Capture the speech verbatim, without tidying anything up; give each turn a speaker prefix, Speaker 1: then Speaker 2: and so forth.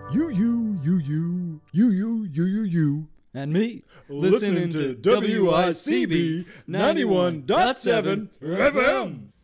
Speaker 1: You, you, you, you, you, you, you, you, you.
Speaker 2: And me,
Speaker 1: Listening to W I C B ninety-one point seven F M.